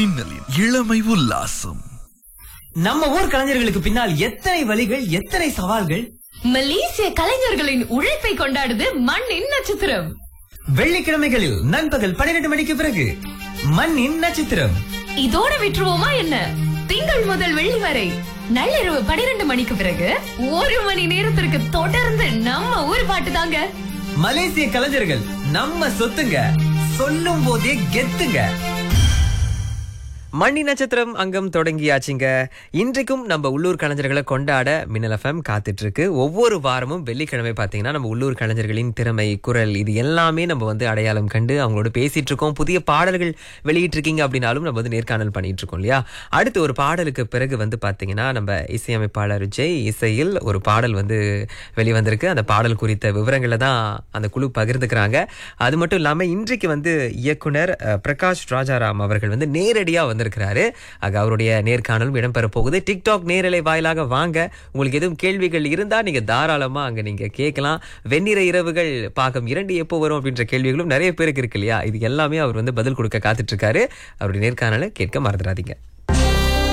மின்னலின் இளமை உல்லாசம். நம்ம ஊர் கலைஞர்களுக்கு பின்னால் எத்தனை வழிகள், எத்தனை சவால்கள். மலேசிய கலைஞர்களின் உழைப்பை கொண்டாடுது மண்ணின் நட்சத்திரம். வெள்ளிக்கிழமைகளில் நண்பகல் 12 மணிக்கு பிறகு மண்ணின் நட்சத்திரம். இதோட விட்டுருவோமா என்ன? திங்கள் முதல் வெள்ளி வரை நள்ளிரவு 12 மணிக்கு பிறகு 1 மணி நேரத்திற்கு தொடர்ந்து நம்ம ஊர் பாட்டு தாங்க. மலேசிய கலைஞர்கள் நம்ம சொத்துங்க, சொல்லும் போதே கெத்துங்க. மணி நட்சத்திரம் அங்கம் தொடங்கியாச்சுங்க. இன்றைக்கும் நம்ம உள்ளூர் கலைஞர்களை கொண்டாட மின்னல் FM காத்துட்டு இருக்கு. ஒவ்வொரு வாரமும் வெள்ளிக்கிழமை பார்த்தீங்கன்னா நம்ம உள்ளூர் கலைஞர்களின் திறமை, குரல் இது எல்லாமே நம்ம அடையாளம் கண்டு அவங்களோட பேசிட்டு இருக்கோம். புதிய பாடல்கள் வெளியிட்டு இருக்கீங்க அப்படின்னாலும் நம்ம நேர்காணல் பண்ணிட்டு இருக்கோம் இல்லையா? அடுத்து ஒரு பாடலுக்கு பிறகு பார்த்தீங்கன்னா நம்ம இசையமைப்பாளர் ஜெய் இசையில் ஒரு பாடல் வெளிவந்திருக்கு. அந்த பாடல் குறித்த விவரங்களை தான் அந்த குழு பகிர்ந்துக்கிறாங்க. அது மட்டும் இல்லாம இன்றைக்கு இயக்குனர் பிரகாஷ் ராஜாராம் அவர்கள் நேரடியா இருக்கிறாரு. அவருடைய நேர்காணலும் இடம்பெற போகுது. டிக்டாக் நேரலை வாயிலாக வாங்க. உங்களுக்கு எதுவும் கேள்விகள் இருந்தா நீங்க தாராளமா அங்க நீங்க கேட்கலாம். வெண்ணிற இரவுகள் பாகம் 2 எப்போ வரும் அப்படின்ற கேள்விகளும் நிறைய பேருக்கு இருக்கு இல்லையா? இது எல்லாமே அவர் பதில் கொடுக்க காத்துட்டு இருக்காரு. அவருடைய நேர்காணலை கேட்க மறந்துடாதீங்க.